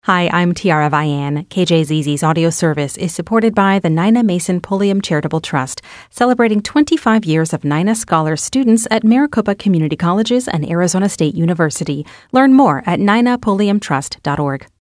Hi, I'm Tiara Vian. KJZZ's audio service is supported by the Nina Mason Pulliam Charitable Trust, celebrating 25 years of Nina Scholar students at Maricopa Community Colleges and Arizona State University. Learn more at ninapulliamtrust.org.